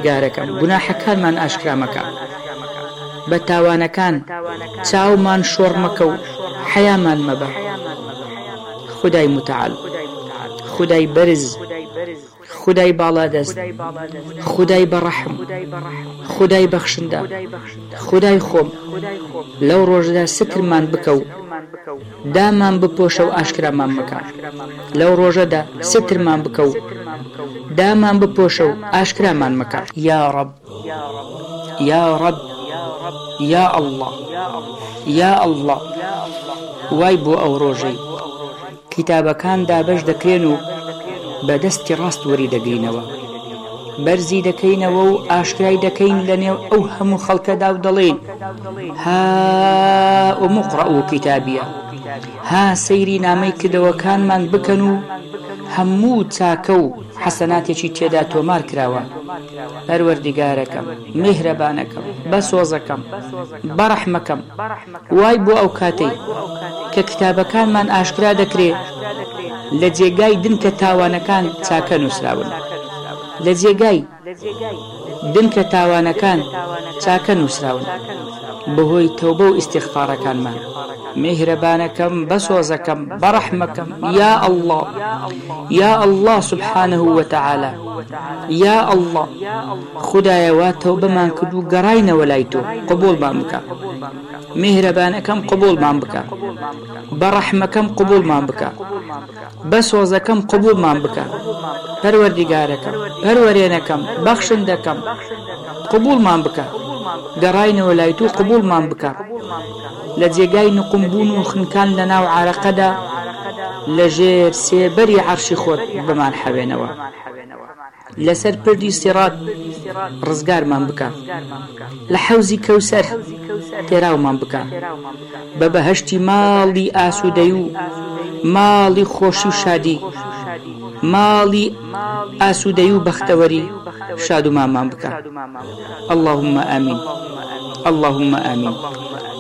پەروەردگارەکەم گوناحەکانمان ئاشکرا مەکە بە تاوانەکان چاومان شۆڕ مەکە و حەیامان مەبە خودای متعال خودای بەرز خودای باڵادەست خودای بەڕەحم خودای بەخشندە خودای خۆم لەو ڕۆژەدا سترمان بکە و دامان بپۆشە و ئاشکرامان مەکە لەو ڕۆژەدا سترمان بکە و دامان بپۆشە و ئاشکرامان مەکە یا ڕەب یا ڕەب یا ئەڵڵا یا ئەڵڵا وای بۆ ئەو ڕۆژەی کتابەکان دابەش دەکرێن و بەدەستی ڕاست وەری دەگرینەوە بەرزی دەکەینەوە و ئاشکرای دەکەین لە نێو ئەو هەموو خەڵکەدا و دەڵێن ها ئومقڕەئو کتابیە ها سەیری نامەی کردەوەکانمان بکەن و هەموو چاکە و حەسەناتێکی تێدا تۆمار کراوە پەروەردگارەکەم میهرەبانەکەم بەسۆزەکەم بەڕەحمەکەم وای بۆ ئەو کاتەی کە کتابەکانمان ئاشکرا دەکرێت لە جێگای دنکە تاوانەکان چاکە نووسراون لە جێگای دنکە تاوانەکان چاکە نووسراون بەهۆی تەوبە و ئیستیغفارەکانمان میهرەبانەکەم بەسۆزەکەم بەڕەحمەکەم یا ئەڵڵا یا ئەڵڵا سبحانه وتعالى یا ئەڵڵا خودایە وا تەوبەمان کرد و گەڕاینەوە لای تۆ قبوڵمان بکە میهرەبانەکەم قبوڵمان بکە بەڕەحمەکەم قبوڵمان بکە بەسۆزەکەم قبوڵمان بکە پەروەردگارەکەم پەروەرێنەکەم بەخشندەکەم قبوڵمان بکە گەڕاینەوە لای تۆ قبوڵمان بکە لە جێگای نقمبوون و خنکان لە ناو عارەقەدا لە ژێر سێبەری عەرشی خۆت بمان حەوێنەوە لەسەر پردی سیڕات ڕزگارمان بکە لە حەوزی کەوسەر تێراومان بکە بە بەهەشتی ماڵی ئاسوودەی و ماڵی خۆشی و شادی ماڵی ئاسوودەی و بەختەوەری شاد و مامان بکە اللهم آمین اللهم آمین